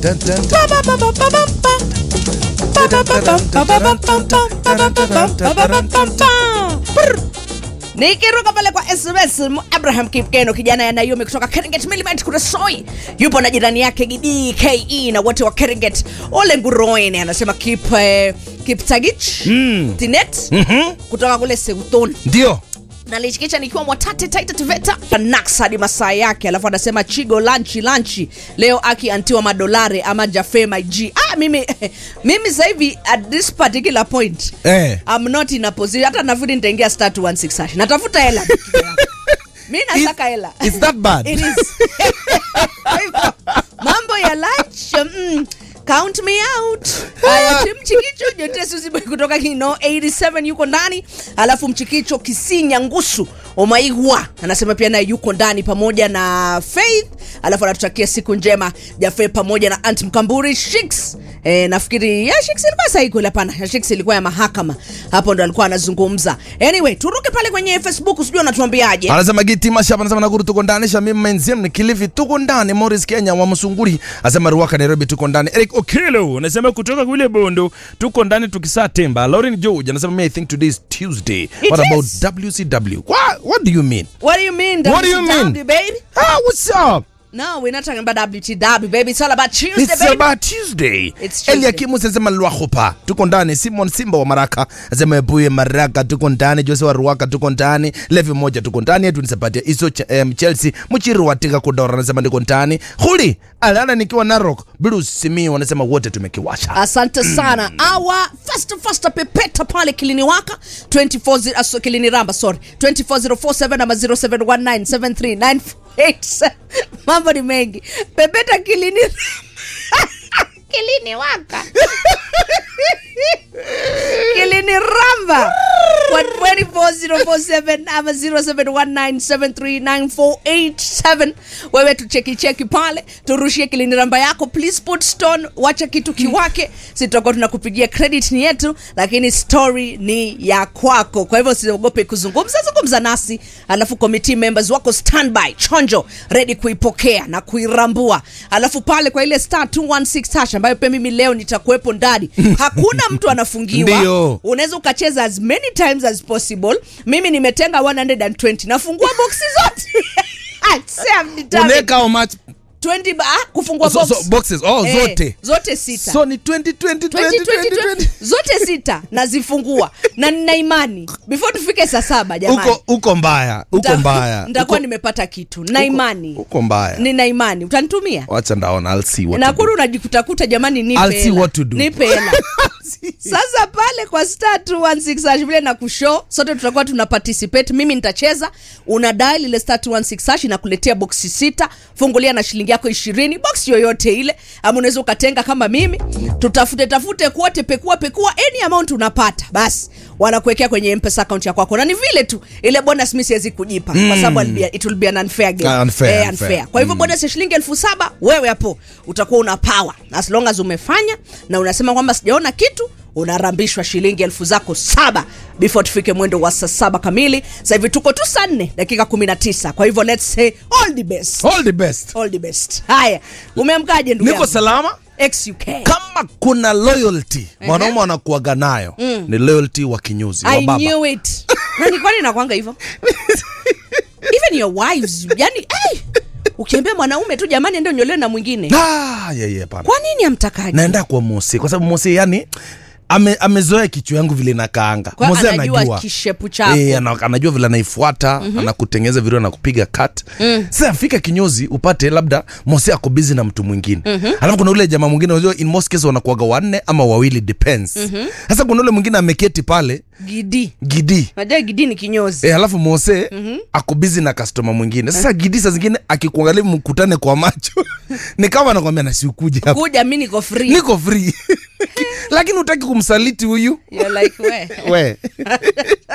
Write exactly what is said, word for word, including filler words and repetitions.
Nikiruka pale kwa S M S, Abraham Kipkeno kijana ya Naomi kutoka Keringet Millimite Kurasoi yupo na jirani yake Gidi K E na wote wa Keringet. Ole Nguroine anasema Kip eh, Kiptagich Mm. Tinet Mhm. kutoka kule Seuton. Ndio. Nalichikicha nikiwa Mwatate Taita Tuveta Nax hadi masaa yake. Alafu anasema Chigo lanchi lanchi leo aki antiwa madolare ama Jafe my G. Ah, mimi mimi sasa hivi at this particular point Eh. I'm not in a position hata nafikiri nitaingia star two one six hash. Natafuta hela. Mimi nataka hela. Is that bad? It is. Mambo ya lunch. Mm. Count me out. Aya, Mchikicho Jote Suziboy kutoka Kino eighty-seven yuko ndani. Alafu Mchikicho Kisinya Ngusu Omaigwa anasema pia naye yuko ndani pamoja na Faith. Alafu anatutakia siku njema Jafe pamoja na Aunt Mkamburi Shix. Eh, nafikiri ya Shix ilikuwa sahihi kule, hapana. Ya Shix ilikuwa ya mahakama. Hapo ndo alikuwa anazungumza. Anyway, turuke pale kwenye Facebook usijua unatuambiaje. Anasema Giti Mashapa anasema Nakuru tuko ndani, Shamim Menzem ni Kilifi tuko ndani, Morris Kenya wa Musunguri anasema Ruaka Nairobi tuko ndani, Eric Okelo anasema kutoka kule Bondo tuko ndani tukisa temba, Lauren George anasema me I think today is Tuesday. It What is. about W C W? What what do you mean? What do you mean? What do you W C W, mean? baby? Ah, what's up? No, we're not talking about W T W, baby. It's all about Tuesday, It's baby. about Tuesday. It's Tuesday. Elia Kimu anasema Lwahopa tuko ndani, Simon Simba wa Maraka anasema Ebuye Maraka tuko ndani, Jose wa Ruaka tuko ndani, Levi moja tuko ndani, Edwin Sapatia Iso um, Chelsea Muchiri watika Kudora anasema niko ndani, Huli alana nikiwa Narok, Bruce Simi wanasema wote tumekiwasha. Asante sana. Awa faster faster pepeta pale Kilini Waka twenty-four zero uh, Kilini Ramba sorry two four zero four seven ama zero seven one nine seven three nine four eight seven. Mambo ni mengi. Pepeta Kilini Kilini Waka Kilini Ramba kwa two four zero four seven ama zero seven one nine seven three nine four eight seven. Wewe tucheki cheki pale, turushie Kilini Ramba yako, please put stone, wacha kitu kiwake. Sitakuwa tunakupigia credit ni yetu, lakini story ni ya kwako. Kwa hivyo usiogope kuzungumza, zungumza nasi. Alafu committee members wako standby, chonjo, ready kuipokea na kuirambua. Alafu pale kwa ile star two one six hash ambayo pia mimi leo nitakuepo ndani. Hakuna mtu anafungiwa. Ndio. Unaweza ukacheza as many times as possible. Mimi nimetenga one hundred twenty. Nafungua boxi zote. Uneka how much? twenty ba kufungua So, box. so boxes oh Eh, zote. Zote sita. So ni twenty twenty twenty twenty. Zote sita nazifungua na nina imani before tufike saa saba jamani. Uko uko mbaya, uko Nita- mbaya. Nitakuwa Uko- nimepata kitu. Na imani. Uko mbaya. Nina imani. Utanitumia? Wacha ndaona, I'll see what. Na to do. kuru unajikutakuta jamani, nipe I'll see hela. what to do. Nipe hela. Sasa pale kwa star two one six hash vile na kushow sote tutakuwa tuna participate. Mimi nitacheza, una dial ile star two one six hash na kuletea boxi sita, fungulia na shilingi yako ishirini, box yoyote ile, ama unaweza ukatenga kama mimi. Tutafute tafute kote, pekua pekua any amount unapata. Basi wanakuwekea kwenye M-Pesa account yako kwako. Na ni vile tu ile bonus mimi siwezi kujipa mm. kwa sababu it will be an unfair game. Uh, unfair, eh, unfair. unfair. Kwa hivyo Mm. bonus ya shilingi elfu saba wewe hapo utakuwa una power as long as umefanya na unasema kwamba sijaona kitu, unarambishwa shilingi elfu zako saba before tufike mwendo wa saa saba kamili. Sasa hivi tuko tu saa nne dakika kumi na tisa. Kwa hivyo let's say all the best. All the best. All the best. Haya, umeamkaje ndugu Niko yangu? salama. X U K. Kama kuna loyalty mwanaume anakuaga nayo mm. ni loyalty wa kinyuzi wa I baba. knew it. Nani kwani nakwanga hivyo? Even your wives, yani hey, ukiambia mwanaume tu jamani ndio nyolewe na mwingine. Ah, yeah, yeah, pana. Kwa nini amtakaje? Naenda kwa Mose kwa sababu Mose yani ame amezoea kichwa yangu vile nakaanga. Kwa Mose anajua anajua kishepu chako. Eh, ana, anajua vile anaifuata, mm-hmm. anakutengeza vile anakupiga cut. Mm. Sasa afika kinyozi upate labda Mose ako busy na mtu mwingine. Mm-hmm. Alafu kuna ule jamaa mwingine unajua in most cases wanakuaga wanne ama wawili depends. Mm-hmm. Sasa kuna ule mwingine ameketi pale Gidi. Gidi. Unajua Gidi ni kinyozi. Eh, alafu Mose mm-hmm. ako busy na customer mwingine. Sasa Gidi saa zingine akikuangalia mkutane kwa macho. Ni kama anakuambia na siukuje hapa. Kuja mimi niko free. Niko free. Lakini utaki kumsaliti huyu. You're like we. We.